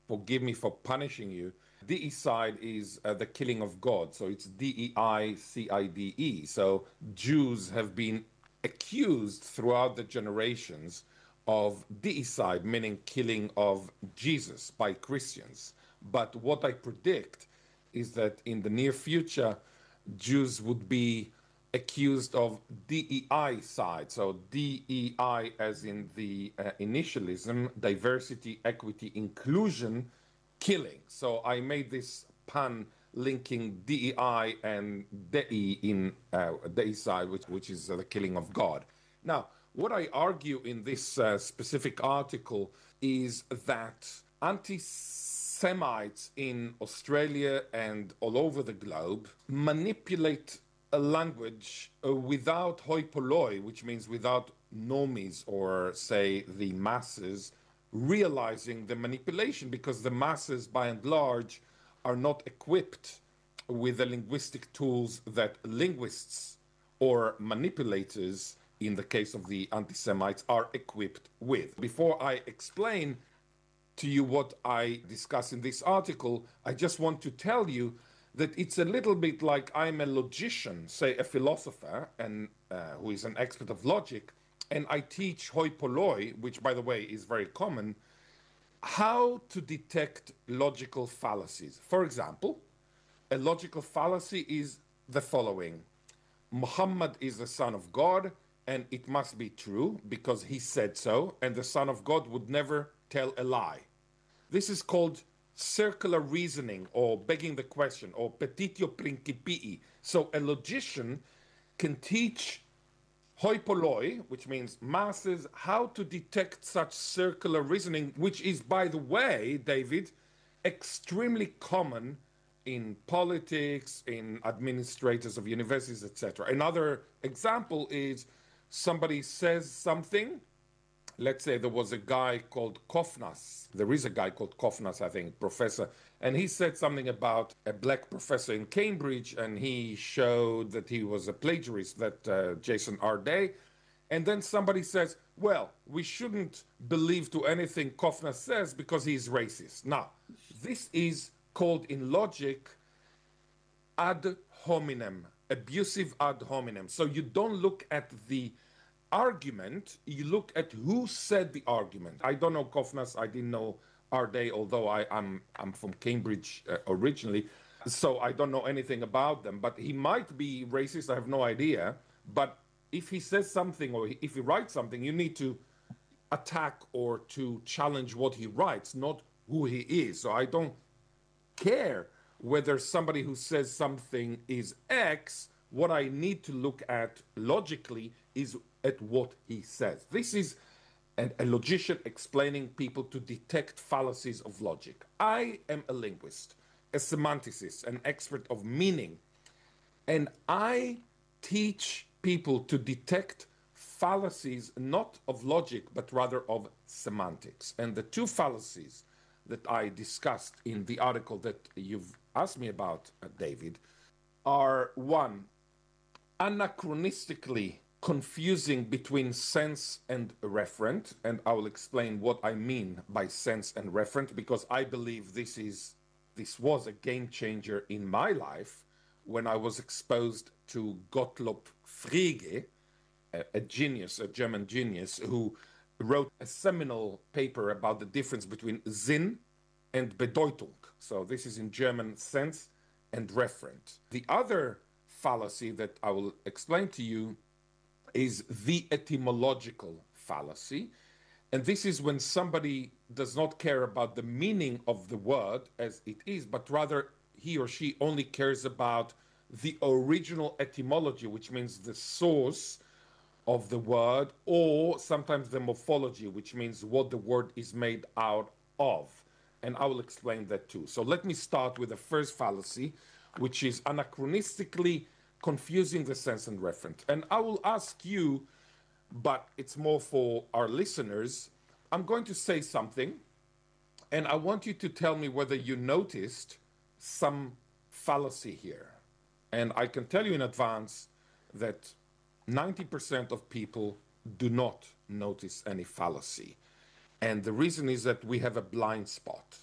forgive me for punishing you. Deicide is the killing of God. So it's Deicide. So Jews have been accused throughout the generations of deicide, meaning killing of Jesus by Christians. But what I predict is that in the near future, Jews would be accused of DEI side. So DEI as in the initialism, diversity, equity, inclusion, killing. So I made this pun linking DEI and DEI in deicide, which is the killing of God. Now, what I argue in this specific article is that anti Semites in Australia and all over the globe manipulate a language without hoi polloi, which means without normies or, say, the masses realizing the manipulation, because the masses, by and large, are not equipped with the linguistic tools that linguists or manipulators, in the case of the anti Semites, are equipped with. Before I explain to you what I discuss in this article, I just want to tell you that it's a little bit like I'm a logician, say a philosopher, and who is an expert of logic, and I teach hoi polloi, which by the way is very common, how to detect logical fallacies. For example, a logical fallacy is the following: Muhammad is the son of God, and it must be true because he said so, and the son of God would never tell a lie. This is called circular reasoning, or begging the question, or petitio principii. So a logician can teach hoi polloi, which means masses, how to detect such circular reasoning, which is, by the way, David, extremely common in politics, in administrators of universities, etc. Another example is somebody says something. Let's say there was a guy called Kofnas. There is a guy called Kofnas, I think, professor, and he said something about a black professor in Cambridge, and he showed that he was a plagiarist, that Jason R. Day. And then somebody says, well, we shouldn't believe to anything Kofnas says because he's racist. Now, this is called in logic ad hominem, abusive ad hominem. So you don't look at the argument, you look at who said the argument. I don't know Kofnas, I didn't know Arday, although I'm from Cambridge originally, so I don't know anything about them. But he might be racist, I have no idea. But if he says something or if he writes something, you need to attack or to challenge what he writes, not who he is. So I don't care whether somebody who says something is X. What I need to look at logically is at what he says. This is a logician explaining people to detect fallacies of logic. I am a linguist, a semanticist, an expert of meaning, and I teach people to detect fallacies not of logic but rather of semantics. And the two fallacies that I discussed in the article that you've asked me about, David, are one, anachronistically confusing between sense and referent, and I will explain what I mean by sense and referent, because I believe this was a game changer in my life when I was exposed to Gottlob Frege, a genius, a German genius, who wrote a seminal paper about the difference between Sinn and Bedeutung. So this is in German, sense and referent. The other fallacy that I will explain to you is the etymological fallacy. And this is when somebody does not care about the meaning of the word as it is, but rather he or she only cares about the original etymology, which means the source of the word, or sometimes the morphology, which means what the word is made out of. And I will explain that too. So let me start with the first fallacy, which is anachronistically confusing the sense and referent. And I will ask you, but it's more for our listeners. I'm going to say something, and I want you to tell me whether you noticed some fallacy here. And I can tell you in advance that 90% of people do not notice any fallacy. And the reason is that we have a blind spot.